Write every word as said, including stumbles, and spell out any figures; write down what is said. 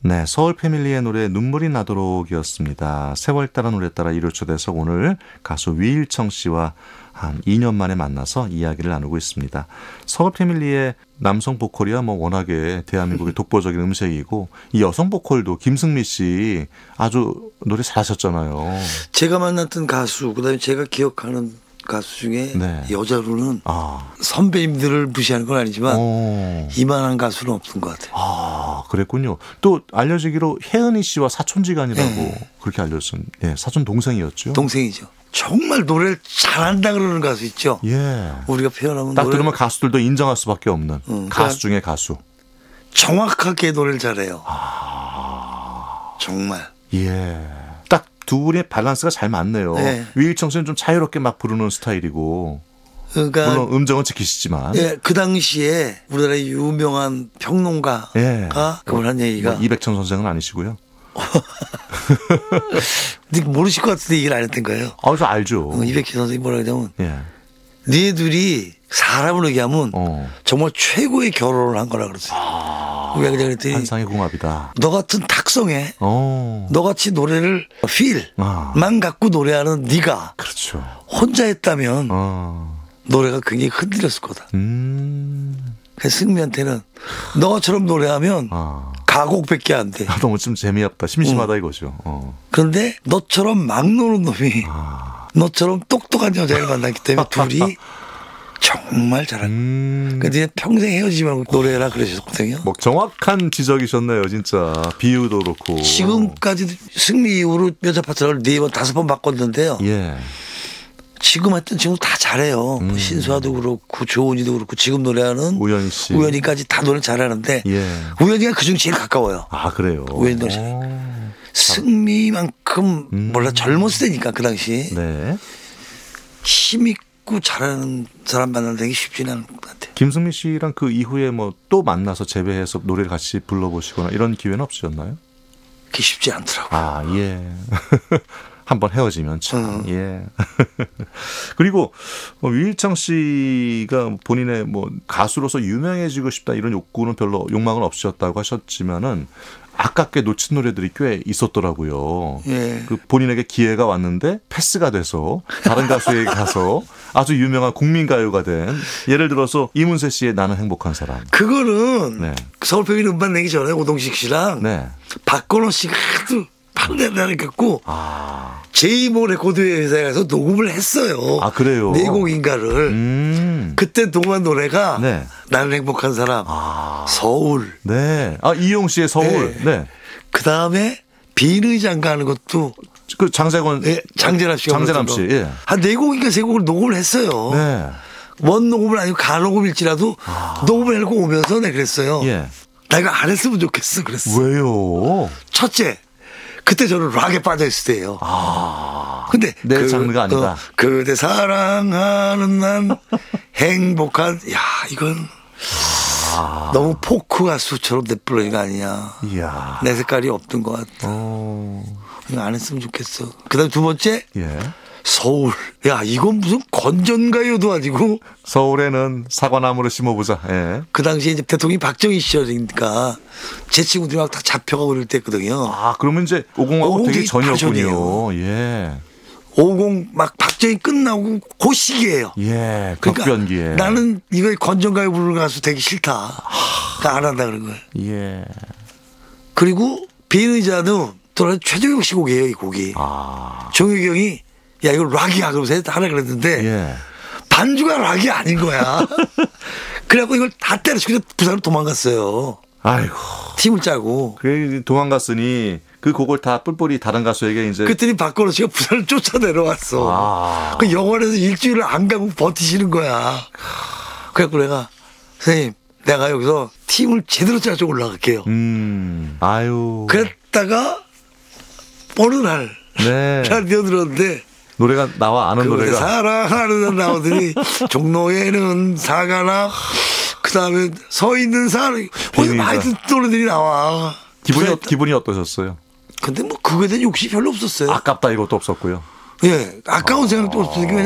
네, 서울 패밀리의 노래 눈물이 나도록이었습니다. 세월 따라 노래 따라 일요초대에서 오늘 가수 위일청 씨와 한 이 년 만에 만나서 이야기를 나누고 있습니다. 서울 패밀리의 남성 보컬이야 뭐 워낙에 대한민국의 독보적인 음색이고 이 여성 보컬도 김승미 씨 아주 노래 잘하셨잖아요. 제가 만났던 가수 그다음에 제가 기억하는 가수 중에 네. 여자로는 아. 선배님들을 무시하는 건 아니지만 오. 이만한 가수는 없는 것 같아요. 아 그랬군요. 또 알려지기로 혜은이 씨와 사촌지간이라고 네. 그렇게 알려졌습니다. 네, 사촌 동생이었죠. 동생이죠. 정말 노래를 잘한다 그러는 가수 있죠. 예. 우리가 표현하면 딱 들으면 가수들도 인정할 수밖에 없는 응, 가수 중에 가수. 정확하게 노래를 잘해요. 아. 정말. 예. 딱 두 분의 밸런스가 잘 맞네요. 네. 위일청 씨는 좀 자유롭게 막 부르는 스타일이고. 그러니까 물론 음정은 지키시지만. 예, 그 당시에 우리나라의 유명한 평론가가 예. 그걸 한 얘기가. 뭐 이백천 선생은 아니시고요. 근데 모르실 것 같은데 얘기를 안 했던 거예요. 아, 저 알죠. 어, 이백천 선생이 뭐라 그러냐면 예. 니들이 사람을 얘기하면 어. 정말 최고의 결혼을 한 거라 그랬어요. 아, 왜 그랬더니 환상의 궁합이다. 너 같은 탁성에 어. 너같이 노래를 필만 아. 갖고 노래하는 네가 그렇죠. 혼자 했다면 어. 노래가 굉장히 흔들렸을 거다. 음. 그래서 승미한테는 너처럼 노래하면 아. 가곡밖에 안 돼. 아, 너무 좀 재미없다. 심심하다 응. 이거죠. 어. 그런데 너처럼 막 노는 놈이 아. 너처럼 똑똑한 여자를 만났기 때문에 둘이 정말 잘한다. 음. 그런데 평생 헤어지지 말고 노래해라 그러셨거든요. 뭐 정확한 지적이셨네요. 진짜 비유도 그렇고. 지금까지 승리 이후로 여자 파트너를 네 번 다섯 번 바꿨는데요. 예. 지금 하여튼 지금 다 잘해요. 음. 뭐 신수아도 그렇고 조은이도 그렇고 지금 노래하는 우연희 씨. 우연희까지 다 노래 잘하는데 예. 우연희가 그중 제일 가까워요. 아 그래요. 우연히 노래 잘해요. 승리만큼 음. 몰라 젊었을 때니까 그 당시 네. 힘 있고 잘하는 사람 만나는 게 쉽지는 않은 것 같아요. 김승미 씨랑 그 이후에 뭐 또 만나서 재배해서 노래를 같이 불러보시거나 이런 기회는 없으셨나요? 그게 쉽지 않더라고요. 아 예. 한번 헤어지면 참, 음. 예. 그리고 뭐 위일청 씨가 본인의 뭐 가수로서 유명해지고 싶다 이런 욕구는 별로 욕망은 없으셨다고 하셨지만은 아깝게 놓친 노래들이 꽤 있었더라고요. 예. 그 본인에게 기회가 왔는데 패스가 돼서 다른 가수에게 가서 아주 유명한 국민가요가 된 예를 들어서 이문세 씨의 나는 행복한 사람. 그거는 네. 서울 패밀리 음반 내기 전에 오동식 씨랑 네. 박건호 씨가 하도 판단을 갖고 아. 제이모 레코드 회사에서 녹음을 했어요. 아 그래요? 네 곡인가를. 음. 그때 녹음한 노래가 네. 나는 행복한 사람, 아. 서울. 네. 아 이용 씨의 서울. 네. 네. 그 다음에 비의 장가 하는 것도 그 장재건, 네, 장재남 씨가 장재남 씨. 예. 한 네 곡인가 세 곡을 녹음을 했어요. 네. 원 녹음은 아니고 가 녹음일지라도 아. 녹음을 해놓고 오면서 내 그랬어요. 예. 나 이거 안 했으면 좋겠어. 그랬어. 왜요? 첫째. 그때 저는 락에 빠져 있을 때예요. 아, 근데 내 그, 장르가 아니다. 어, 그대 사랑하는 난 행복한. 야 이건 아. 너무 포크 가수처럼 내 부르기가 아니야. 이야. 내 색깔이 없던 것 같다. 어. 이거 안 했으면 좋겠어. 그다음 두 번째. 예. 서울. 야 이건 무슨 건전가요도 아니고. 서울에는 사과나무를 심어보자. 예. 그 당시에 이제 대통령이 박정희 시절이니까 제 친구들이 막 다 잡혀가고 그럴 때거든요. 아 그러면 이제 오공하고 되게 전이었군요. 예. 오공 막 박정희 끝나고 그 시기예요. 예. 급변기에. 그러니까 나는 이거 건전가요 부르는 가수 되기 싫다. 그러니까 안 한다 그런 거예요. 예. 그리고 비의자도 또 최종영 씨 곡이에요. 이 곡이. 아. 정유경이 야 이거 락이야 그러면서 하나 그랬는데 예. 반주가 락이 아닌 거야. 그래갖고 이걸 다 때려치고 그냥 부산으로 도망갔어요. 아이고. 팀을 짜고. 그래 도망갔으니 그 곡을 다 뿔뿔이 다른 가수에게 이제. 그랬더니 박건호 씨가 부산을 쫓아 내려왔어. 아. 그 영월에서 일주일을 안 가고 버티시는 거야. 그래갖고 내가 선생님 내가 여기서 팀을 제대로 짜서 올라갈게요. 음. 아유. 그랬다가 어느 날. 네. 라디오 들었는데. 노래가 나와 아는 노래가 사랑하는 나오더니 종로에는 사가나 그다음에 서 있는 사람 거기 많이 듣는 노래들이 나와. 기분이 어, 기분이 어떠셨어요? 근데 뭐 그거에 대한 욕심이 별로 없었어요. 아깝다 이것도 없었고요. 예, 아까운 생각도 없었어요.